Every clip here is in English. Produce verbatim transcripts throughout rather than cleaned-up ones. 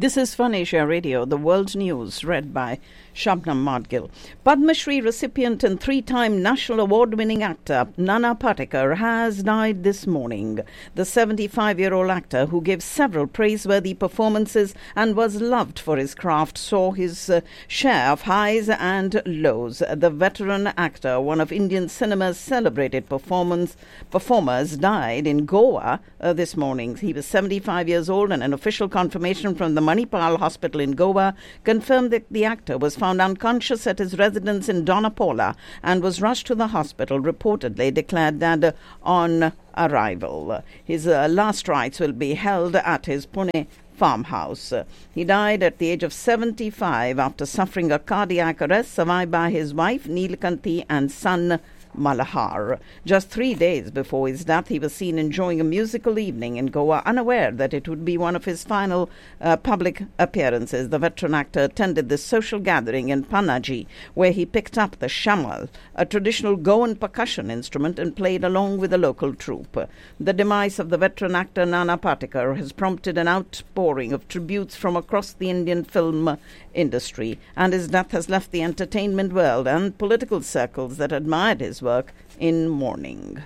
This is Fun Asia Radio, the world news, read by Shabnam Madgil. Padma Shri recipient and three-time National Award-winning actor Nana Patekar has died this morning. The seventy-five-year-old actor, who gave several praiseworthy performances and was loved for his craft, saw his uh, share of highs and lows. The veteran actor, one of Indian cinema's celebrated performance performers, died in Goa uh, this morning. He was seventy-five years old, and an official confirmation from the Manipal Hospital in Goa confirmed that the actor was found unconscious at his residence in Donapola and was rushed to the hospital, reportedly declared dead uh, on arrival. His uh, last rites will be held at his Pune farmhouse. Uh, he died at the age of seventy-five after suffering a cardiac arrest, survived by his wife Neelakanthi and son Malahar. Just three days before his death, he was seen enjoying a musical evening in Goa, unaware that it would be one of his final uh, public appearances. The veteran actor attended this social gathering in Panaji, where he picked up the shamal, a traditional Goan percussion instrument, and played along with a local troupe. The demise of the veteran actor Nana Patekar has prompted an outpouring of tributes from across the Indian film industry, and his death has left the entertainment world and political circles that admired his work in mourning.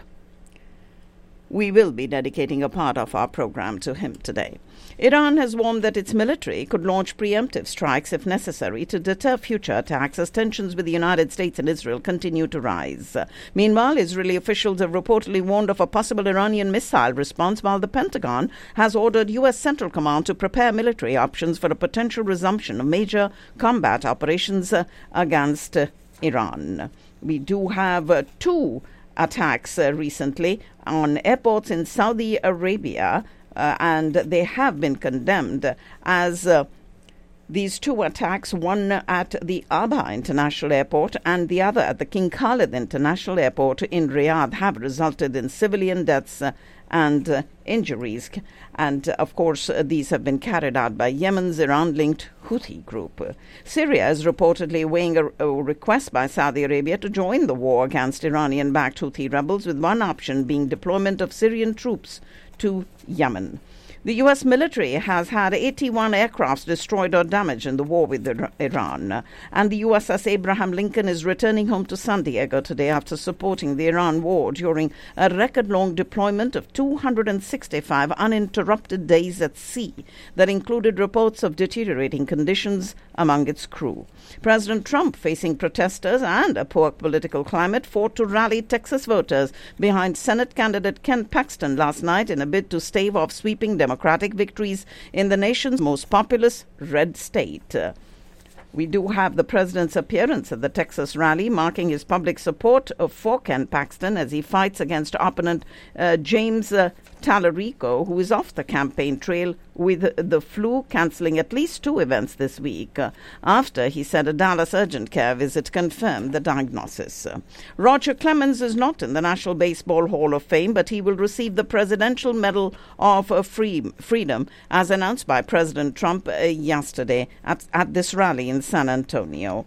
We will be dedicating a part of our program to him today. Iran has warned that its military could launch preemptive strikes if necessary to deter future attacks as tensions with the United States and Israel continue to rise. Meanwhile, Israeli officials have reportedly warned of a possible Iranian missile response, while the Pentagon has ordered U S Central Command to prepare military options for a potential resumption of major combat operations uh, against uh, Iran. We do have uh, two attacks uh, recently on airports in Saudi Arabia, uh, and they have been condemned as uh, these two attacks, one at the Aba International Airport and the other at the King Khalid International Airport in Riyadh, have resulted in civilian deaths uh, and uh, injuries. And, uh, of course, uh, these have been carried out by Yemen's Iran-linked Houthi group. Uh, Syria is reportedly weighing a, a request by Saudi Arabia to join the war against Iranian-backed Houthi rebels, with one option being deployment of Syrian troops to Yemen. The U S military has had eighty-one aircrafts destroyed or damaged in the war with Iran. And the U S S Abraham Lincoln is returning home to San Diego today after supporting the Iran war during a record-long deployment of two hundred sixty-five uninterrupted days at sea that included reports of deteriorating conditions among its crew. President Trump, facing protesters and a poor political climate, fought to rally Texas voters behind Senate candidate Ken Paxton last night in a bid to stave off sweeping Democratic victories in the nation's most populous red state. Uh, we do have the president's appearance at the Texas rally, marking his public support of for Ken Paxton as he fights against opponent uh, James uh, Tallarico, who is off the campaign trail with the flu, cancelling at least two events this week, uh, after he said a Dallas urgent care visit confirmed the diagnosis. Uh, Roger Clemens is not in the National Baseball Hall of Fame, but he will receive the Presidential Medal of uh, Free- Freedom, as announced by President Trump uh, yesterday at, at this rally in San Antonio.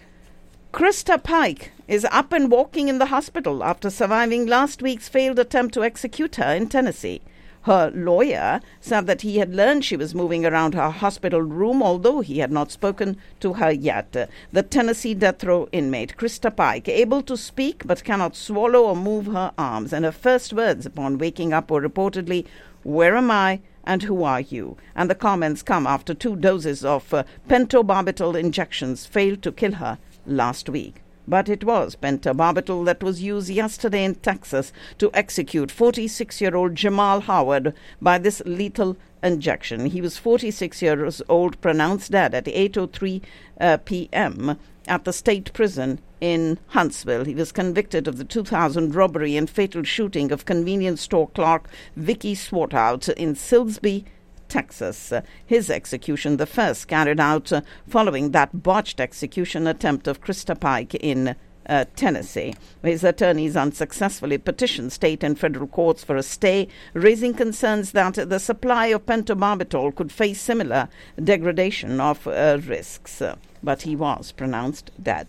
Krista Pike is up and walking in the hospital after surviving last week's failed attempt to execute her in Tennessee. Her lawyer said that he had learned she was moving around her hospital room, although he had not spoken to her yet. The Tennessee death row inmate, Krista Pike, able to speak but cannot swallow or move her arms, and her first words upon waking up were reportedly, "Where am I? And who are you?" And the comments come after two doses of uh, pentobarbital injections failed to kill her last week. But it was pentobarbital that was used yesterday in Texas to execute forty-six-year-old Jamal Howard by this lethal injection. He was forty-six years old, pronounced dead at eight oh three uh, p.m. at the state prison in Huntsville. He was convicted of the two thousand robbery and fatal shooting of convenience store clerk Vicky Swartout in Silsbee, Texas. Uh, his execution, the first carried out uh, following that botched execution attempt of Krista Pike in uh, Tennessee. His attorneys unsuccessfully petitioned state and federal courts for a stay, raising concerns that the supply of pentobarbital could face similar degradation of uh, risks. Uh, but he was pronounced dead.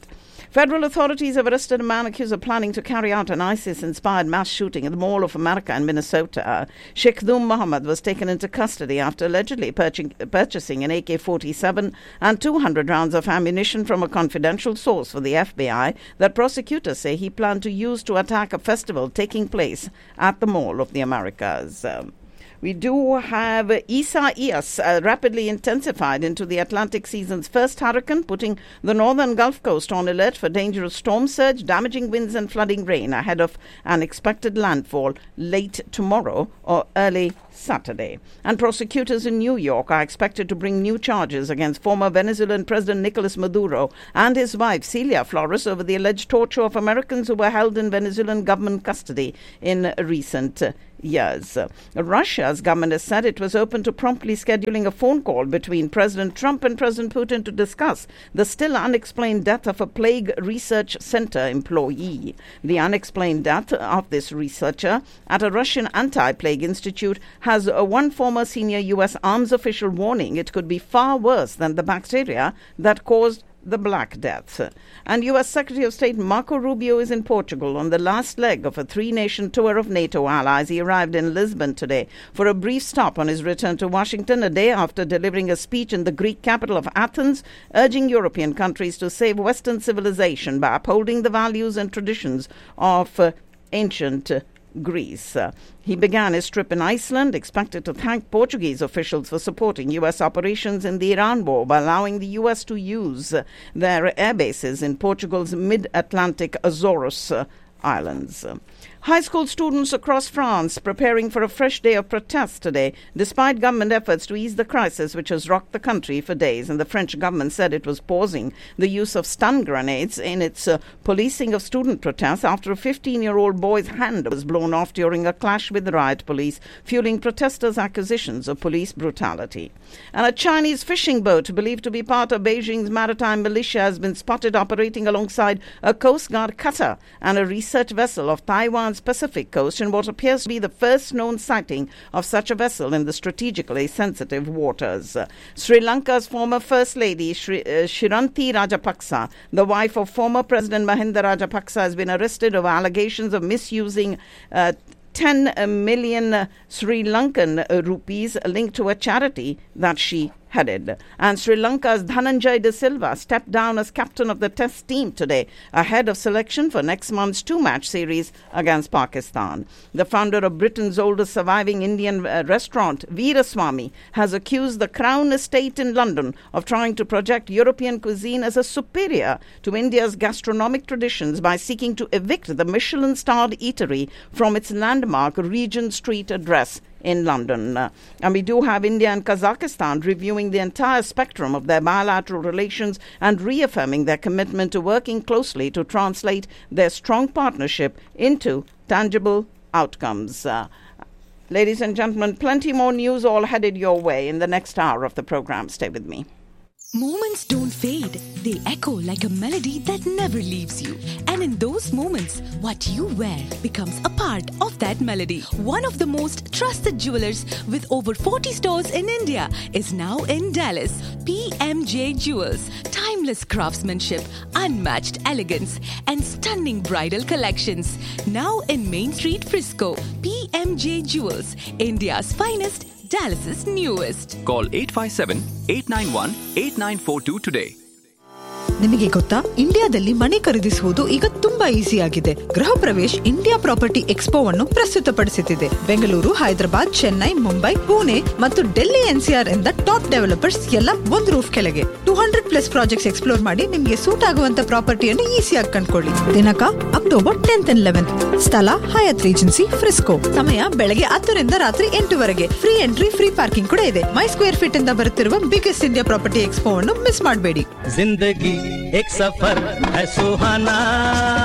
Federal authorities have arrested a man accused of planning to carry out an ISIS-inspired mass shooting at the Mall of America in Minnesota. Sheikh Dhoom Mohammed was taken into custody after allegedly purchasing, purchasing an A K forty-seven and two hundred rounds of ammunition from a confidential source for the F B I that prosecutors say he planned to use to attack a festival taking place at the Mall of the Americas. Um, We do have Isaias uh, rapidly intensified into the Atlantic season's first hurricane, putting the northern Gulf Coast on alert for dangerous storm surge, damaging winds and flooding rain ahead of an expected landfall late tomorrow or early Saturday. And prosecutors in New York are expected to bring new charges against former Venezuelan President Nicolas Maduro and his wife Celia Flores over the alleged torture of Americans who were held in Venezuelan government custody in recent uh, years. Uh, Russia's government has said it was open to promptly scheduling a phone call between President Trump and President Putin to discuss the still unexplained death of a plague research center employee. The unexplained death of this researcher at a Russian anti-plague institute has uh, one former senior U S arms official warning it could be far worse than the bacteria that caused the Black Death. And U S Secretary of State Marco Rubio is in Portugal on the last leg of a three-nation tour of NATO allies. He arrived in Lisbon today for a brief stop on his return to Washington, a day after delivering a speech in the Greek capital of Athens, urging European countries to save Western civilization by upholding the values and traditions of uh, ancient uh, Greece. Uh, he began his trip in Iceland, expected to thank Portuguese officials for supporting U S operations in the Iran war by allowing the U S to use uh, their air bases in Portugal's mid-Atlantic Azores uh, Islands. High school students across France preparing for a fresh day of protests today, despite government efforts to ease the crisis which has rocked the country for days. And the French government said it was pausing the use of stun grenades in its uh, policing of student protests after a fifteen-year-old boy's hand was blown off during a clash with the riot police, fueling protesters' accusations of police brutality. And a Chinese fishing boat believed to be part of Beijing's maritime militia has been spotted operating alongside a Coast Guard cutter and a research vessel of Taiwan's Pacific coast in what appears to be the first known sighting of such a vessel in the strategically sensitive waters. Uh, Sri Lanka's former First Lady Shri, uh, Shiranti Rajapaksa, the wife of former President Mahinda Rajapaksa, has been arrested over allegations of misusing uh, ten million Sri Lankan rupees linked to a charity that she headed. And Sri Lanka's Dhananjay De Silva stepped down as captain of the test team today, ahead of selection for next month's two-match series against Pakistan. The founder of Britain's oldest surviving Indian uh, restaurant, Veeraswamy, has accused the Crown Estate in London of trying to project European cuisine as a superior to India's gastronomic traditions by seeking to evict the Michelin-starred eatery from its landmark Regent Street address in London. Uh, and we do have India and Kazakhstan reviewing the entire spectrum of their bilateral relations and reaffirming their commitment to working closely to translate their strong partnership into tangible outcomes. Uh, ladies and gentlemen, plenty more news all headed your way in the next hour of the program. Stay with me. Moments don't fade. They echo like a melody that never leaves you. And in those moments, what you wear becomes a part of that melody. One of the most trusted jewelers with over forty stores in India is now in Dallas. P M J Jewels. Timeless craftsmanship, unmatched elegance, and stunning bridal collections. Now in Main Street, Frisco. P M J Jewels, India's finest, Dallas's newest. Call eight five seven, eight nine one, eight nine four two today. ನಿಮಗೆ ಗೊತ್ತಾ, ಇಂಡಿಯಾದಲ್ಲಿ ಮನೆ ಖರೀದಿಸುವುದು ಈಗ ತುಂಬಾ easy ಆಗಿದೆ. ಗೃಹ Pravesh India property ಎಕ್ಸ್ಪೋವನ್ನು ಪ್ರಸ್ತುತಪಡಿಸುತ್ತಿದೆ. Bengaluru, Hyderabad, Chennai, Mumbai, Pune ಮತ್ತು ಡೆಲ್ಲಿ ಎನ್ಸಿಆರ್ ಇಂದ ಟಾಪ್ ಡೆವಲಪರ್ಸ್ ಎಲ್ಲ ಒಂದು ರೂಫ್ ಕೆಳಗೆ. Two hundred plus projects explore ಮಾಡಿ ನಿಮಗೆ ಸೂಟ್ ಆಗುವಂತ ಪ್ರಾಪರ್ಟಿಯನ್ನು ಈಸಿಯಾಗಿ ಕಂಡುಕೊಳ್ಳಿ. ದಿನಾಂಕ ಅಕ್ಟೋಬರ್ ಟೆಂತ್ ಅಂಡ್ ಲೆವೆಂತ್. ಸ್ಥಳ ಹಯಾತ್ ರಿಜೆನ್ಸಿ, ಫ್ರಿಸ್ಕೋ. ಸಮಯ ಬೆಳಗ್ಗೆ ಹತ್ತರಿಂದ ರಾತ್ರಿ ಎಂಟುವರೆಗೆ. ಫ್ರೀ ಎಂಟ್ರಿ, ಫ್ರೀ ಪಾರ್ಕಿಂಗ್ ಕೂಡ ಇದೆ. ಮೈ ಸ್ಕ್ವೇರ್ ಫೀಟ್ ಇಂದ ಬರುತ್ತಿರುವ ಬಿಗ್ಗೆಸ್ಟ್ ಇಂಡಿಯಾ ಪ್ರಾಪರ್ಟಿ ಎಕ್ಸ್ಪೋವನ್ನು ಮಿಸ್ ಮಾಡಬೇಡಿ. जिंदगी एक सफर है सुहाना,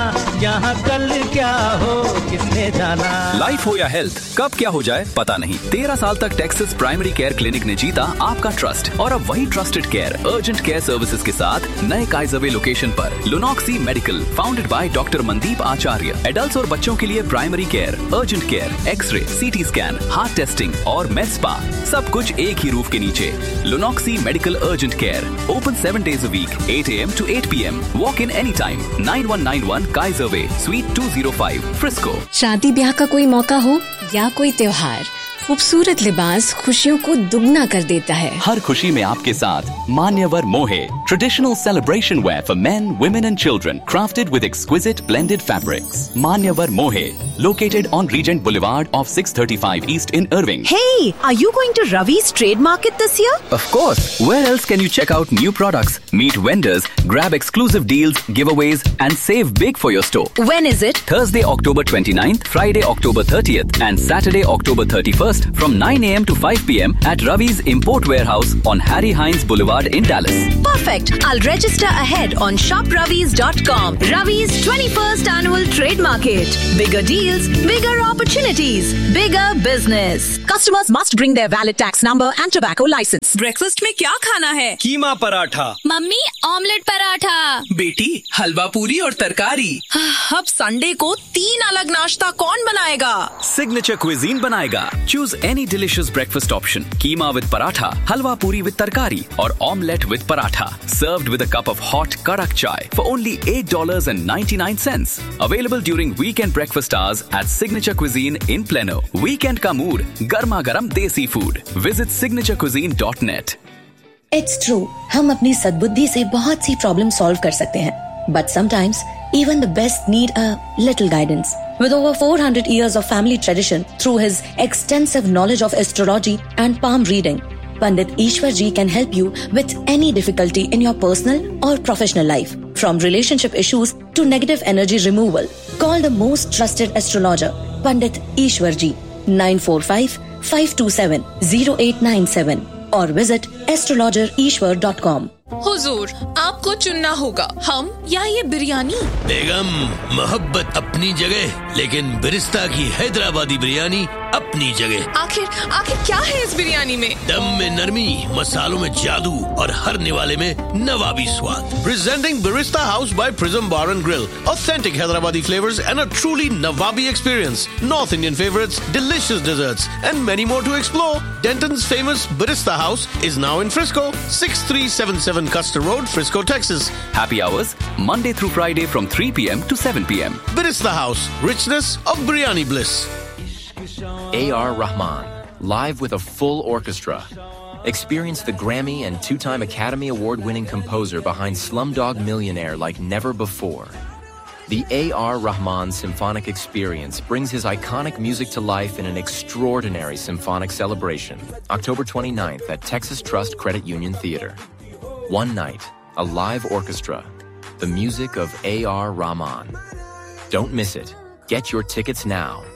यहाँ कल क्या हो किसने जाना। लाइफ हो या हेल्थ, कब क्या हो जाए पता नहीं। तेरह साल तक टेक्सास प्राइमरी केयर क्लिनिक ने जीता आपका ट्रस्ट और अब वही trusted care urgent care services के साथ नए काइजरवे लोकेशन पर लुनॉक्सी medical, founded by doctor Mandeep Acharya. Adults और बच्चों के लिए primary care, urgent care, x ray, CT scan, heart testing और med spa, सब कुछ एक ही रूफ के नीचे। लुनॉक्सी medical urgent care, open seven days a week, eight a m to eight p m Walk in anytime. nine one nine one Kaiser Way, Suite two oh five, Frisco. शादी ब्याह का कोई मौका हो या कोई त्योहार, खूबसूरत लिबास खुशियों को दुगना कर देता है। हर खुशी में आपके साथ मान्यवर मोहे, traditional celebration where for men, women and children, crafted with exquisite blended fabrics. Manyavar Mohe, located on Regent Boulevard off six thirty-five East in Irving. Hey, are you going to Ravi's Trade Market this year? Of course. Where else can you check out new products, meet vendors, grab exclusive deals, giveaways and save big for your store? When is it? Thursday, October twenty-ninth, Friday, October thirtieth and Saturday, October thirty-first from nine a m to five p m at Ravi's Import Warehouse on Harry Hines Boulevard in Dallas. Perfect. I'll register ahead on shop ravis dot com. Ravi's twenty-first Annual Trade Market. Bigger deals, bigger opportunities, bigger business. Customers must bring their valid tax number and tobacco license. Breakfast में क्या खाना है? कीमा paratha. Mummy omelette paratha. बेटी हलवा पूरी और तरकारी। अब Sunday को तीन अलग नाश्ता कौन बनाएगा? Signature Cuisine बनाएगा। Choose any delicious breakfast option. Keema with paratha, halwa puri with tarkari or omelette with paratha. Served with a cup of hot karak chai for only eight dollars and ninety-nine cents. Available during weekend breakfast hours at Signature Cuisine in Plano. Weekend ka mood, garma garam desi food. Visit signature cuisine dot net. It's true, हम अपनी सद्बुद्धि से बहुत सी problem solve कर सकते हैं, but sometimes even the best need a little guidance. With over four hundred years of family tradition through his extensive knowledge of astrology and palm reading, Pandit Ishwar Ji can help you with any difficulty in your personal or professional life, from relationship issues to negative energy removal. Call the most trusted astrologer, Pandit Ishwar Ji, nine four five, five two seven, zero eight nine seven or visit astrologer ishwar dot com. हुजूर, आपको चुनना होगा, हम या ये बिरयानी। बेगम, मोहब्बत अपनी जगह, लेकिन बिरिस्ता की हैदराबादी बिरयानी अपनी जगह। आखिर आखिर क्या है इस बिरयानी में? दम में नरमी, मसालों में जादू और हर निवाले में नवाबी स्वाद। Presenting Barista House by Prism Bar and Grill. Authentic Hyderabadi flavors and a truly Nawabi experience. North Indian favorites, delicious desserts and many more to explore. Denton's famous Barista House is now in Frisco. six three seven seven Custer Road, Frisco, Texas. Happy hours Monday through Friday from three p m to seven p m Barista House, richness of biryani bliss. A R Rahman, live with a full orchestra. Experience the Grammy and two-time Academy Award-winning composer behind Slumdog Millionaire like never before. The A R Rahman Symphonic Experience brings his iconic music to life in an extraordinary symphonic celebration, October twenty-ninth at Texas Trust Credit Union Theater. One night, a live orchestra, the music of A R Rahman. Don't miss it. Get your tickets now